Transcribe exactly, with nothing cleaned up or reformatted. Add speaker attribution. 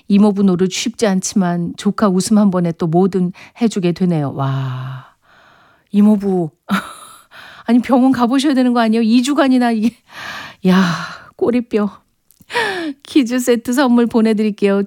Speaker 1: 이모부 노릇 쉽지 않지만 조카 웃음 한 번에 또 뭐든 해주게 되네요. 와, 이모부. 아니 병원 가보셔야 되는 거 아니에요? 이 주간이나 이게. 야, 꼬리뼈. 키즈 세트 선물 보내드릴게요.